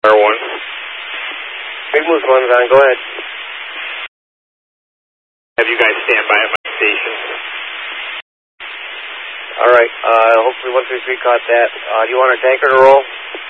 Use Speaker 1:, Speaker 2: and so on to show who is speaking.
Speaker 1: R1.
Speaker 2: Big Moose 1's on, go ahead.
Speaker 1: Have you guys stand by at my station?
Speaker 2: All right, hopefully 133 caught that. Do you want our tanker to roll?